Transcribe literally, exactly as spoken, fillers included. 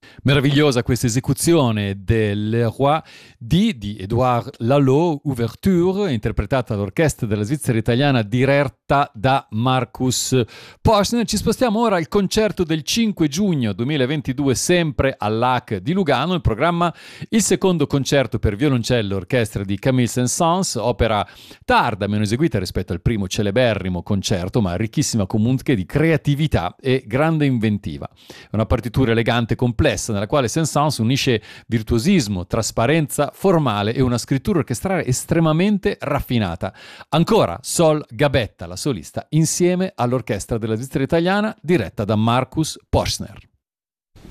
Meravigliosa questa esecuzione del Roi D di Édouard Lalo, Ouverture, interpretata all'orchestra della Svizzera italiana diretta da Markus Poschner. Ci spostiamo ora al concerto del cinque giugno duemilaventidue, sempre all'A C di Lugano. Il programma: il secondo concerto per violoncello e orchestra di Camille Saint-Saëns, opera tarda, meno eseguita rispetto al primo celeberrimo concerto, ma ricchissima comunque di creatività e grande inventiva. È una partitura elegante e complessa, nella quale Saint-Saëns unisce virtuosismo, trasparenza formale e una scrittura orchestrale estremamente raffinata. Ancora Sol Gabetta, la solista, insieme all'orchestra della Svizzera italiana diretta da Markus Poschner.